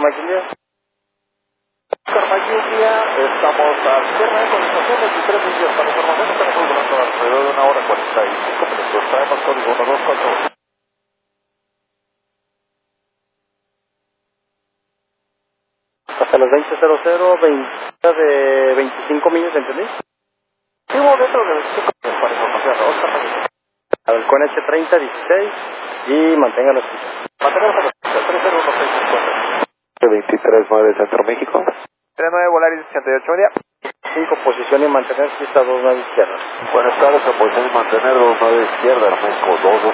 Maguilia. Oscar Maguilia, estamos al cierre de conversación 23 millas. Para información estamos volando alrededor de 1 hora 45 minutos. Traemos código 1241. Hasta las 20:00, 20 de 25 millas, ¿entendí? Sigo dentro de 25 millas para información. Oscar Maguilia. A ver, con H3016 y mantengan los pisos. Mantenemos a los 30165. 239 Centro México. 39 Volaris 88 media. 5 posición y mantener pista 29 izquierda. Buenas tardes, en posición y mantener 29 izquierda, México 22.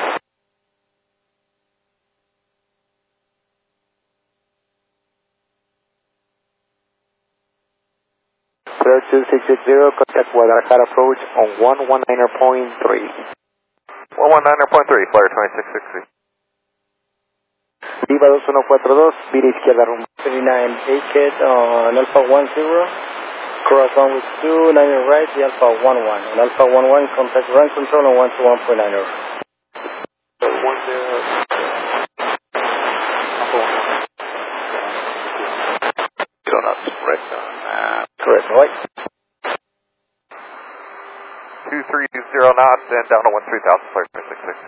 Clear 2660, contact Guadalajara approach on 119.3. 119.3, Flyer 2660. Viva 2142, vira izquierda rumbo. 39 ACAT on Alpha 10, cross on with 2, 90 right, the Alpha 11. On Alpha 11, contact run control on 121.9. Correct, right? 230 knots and down to 13,000, Flyer 2660.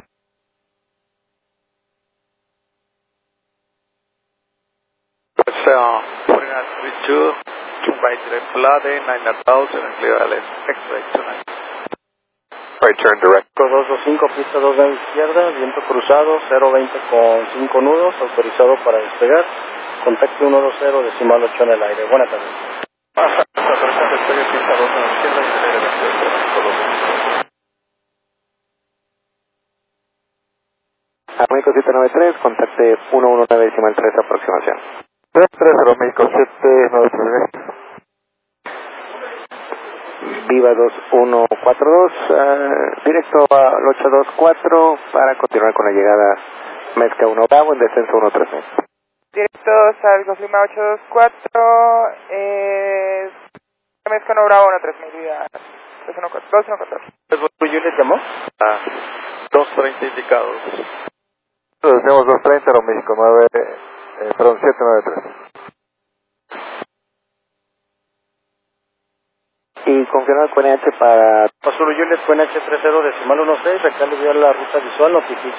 It's 4932, right direct Flade, 9000, and clear LS, right tonight. Right turn direct. 225, pista 29 izquierda, viento cruzado, 020 con 5 nudos, autorizado para despegar. Contacto 120, decimal 8 en el aire. Buenas tardes. Autorizado despegue, pista 2 a la izquierda y el aire 28, México 793, contacte 119 decimal 3, aproximación. 330 México 793. Viva 2142, directo al 824 para continuar con la llegada Mezca 1 Bravo en descenso 113. Directo Salgo Lima 824, Mezca 1 Bravo 13 vida 2114. ¿Juliet llamó? 230 indicados. Tenemos 230, México 793. Y confirmar con NH para Azul Juliet, con H30, decimal 16, acá le dio la ruta visual, notifica.